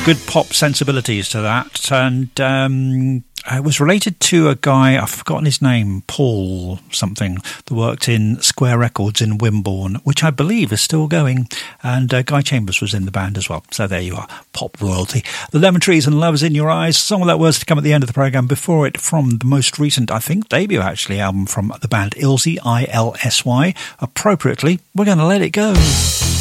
Good pop sensibilities to that, and it was related to a guy, I've forgotten his name, Paul something, that worked in Square Records in Wimborne, which I believe is still going, and Guy Chambers was in the band as well. So there you are, pop royalty. The Lemon Trees and Love's in Your Eyes, song of that was to come at the end of the programme. Before it, from the most recent, I think, debut actually, album from the band Ilsy, I-L-S-Y. Appropriately, We're Gonna Let It Go.